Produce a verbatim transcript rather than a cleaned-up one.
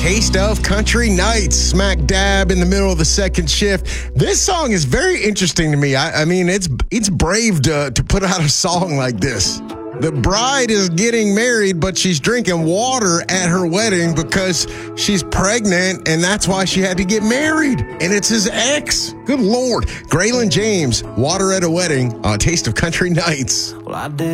Taste of Country Nights, smack dab in the middle of the second shift. This song is very interesting to me. I, I mean, it's it's brave to, to put out a song like this. The bride is getting married, but she's drinking water at her wedding because she's pregnant, and that's why she had to get married. And it's his ex. Good Lord. Graylin James, Water at a Wedding on Taste of Country Nights. Well, I did.